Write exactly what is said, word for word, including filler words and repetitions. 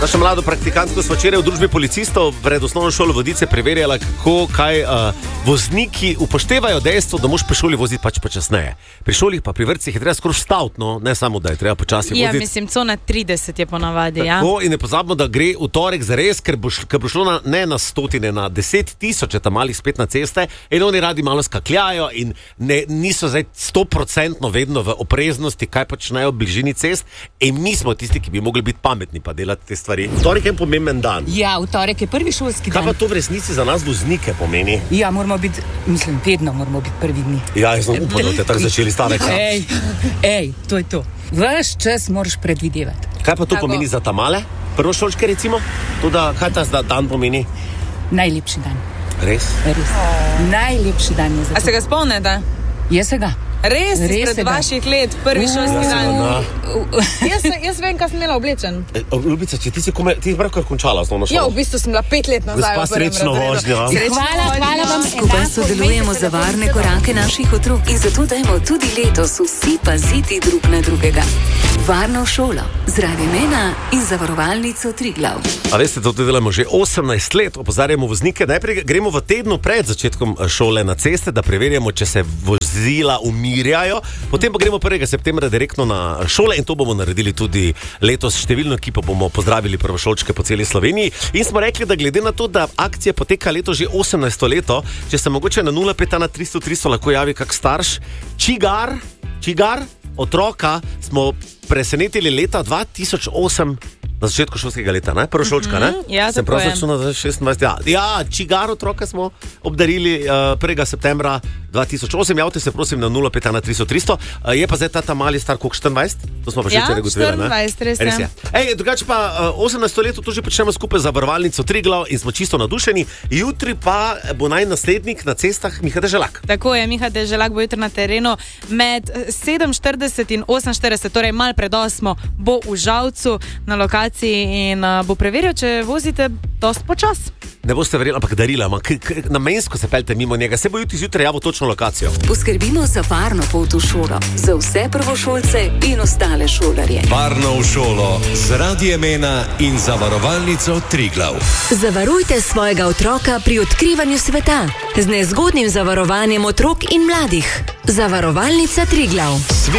Naša mlado praktikantko smo včeraj v družbi policistov pred osnovno šolo Vodice preverjala, kako, kaj uh, vozniki upoštevajo dejstvo, da moš pri šoli voziti pač počasneje. Pri šolih pa pri vrtcih je treba skoraj stavt, no, ne samo, da je treba počasi voziti. Ja, mislim, cona trideset je ponavadi, ja. Tako, in ne pozabimo, da gre v torek zares, ker bo, ker bo šlo na, ne na stotine, na deset tisoče tam malih spet na ceste in oni radi malo skakljajo in ne, niso zdaj stoprocentno vedno v opreznosti, kaj počnejo v bližini cest in mi smo tisti, ki bi mogli biti pametni pa delati te stvari. V torek je pomemben dan. Ja, v torek je prvi šolski dan. Kaj pa to v resnici za nas voznike pomeni? Ja, moramo biti, mislim, vedno moramo biti prvi dni. Ja, jaz sem upal, da te tako začeli stavek. Ej, ej, to je to. Ves čas moraš predvidevati. Kaj pa to Tako. pomeni za ta male? Prvošolčke recimo? To, da, kaj ta dan pomeni? Najlepši dan. Res? Res. Najlepši dan je za A se ga spomnite? Jaz se ga. Res, Res izpred se ga. vaših let, prvi šolski Ja, dan. seveda. Jaz, jaz vem, kaj sem imela oblečen. E, Ljubica, če ti si kome, ti si pravkar končala osnovno Ja, šolo. v bistvu sem bila pet let nazaj. Gospa, v prvem srečno razredu. vožnjo. Srečno Hvala, vožnjo. hvala vam. Skupaj sodelujemo za varne korake naših otrok in zato dajmo tudi letos vsi paziti drug na drugega. Varno šolo z Radimena in zavarovalnico Triglav. A veste, to delamo že osemnajst let, opozarjamo voznike. Najprej gremo v tednu pred začetkom šole na ceste, da preverjamo, če se vozila umirjajo. Potem pa gremo prvega septembra direktno na šole in to bomo naredili tudi letos. Številno ekipo bomo pozdravili prvošolčke po celi Sloveniji. In smo rekli, da glede na to, da akcija poteka leto že osemnajsto leto, če se mogoče na nula pet ena tristo tristo lahko javi kak starš, čigar, čigar otroka smo presenetili leta dva tisoč osem. Na začetku šolskega leta, ne? Prvošolčka, ne? ja, Sem tako prav je. začel na šestindvajset. Ja, ja, čigar otroka smo obdarili uh, prvega septembra dva tisoč osem. Javite se prosim na nula pet ena tristo tristo. Uh, je pa zdaj ta, ta mali star koliko štiriindvajset? To smo pa že Ja, včeraj ugotovili, ne? štiriindvajset, res je. Res je. Ej, drugače pa uh, osemnajsto leto to že počnemo skupaj za varovalnico Triglav in smo čisto nadušeni. Jutri pa bo naj naslednik na cestah Miha Deželak. Tako je, Miha Deželak bo jutri na terenu med sedem štirideset in osem štirideset, torej mal pred osmo, bo v Žalcu na lokaciji in uh, bo preveril, če vozite dost počas. Ne boste verjeli, ampak darila, ampak namensko se peljte mimo njega. Se bo jutri zjutraj javil točno lokacijo. Poskrbimo za varno pot v šolo, za vse prvošolce in ostale šolarje. Varno v šolo z Radijemena in zavarovalnico Triglav. Zavarujte svojega otroka pri odkrivanju sveta z nezgodnim zavarovanjem otrok in mladih. Zavarovalnica Triglav.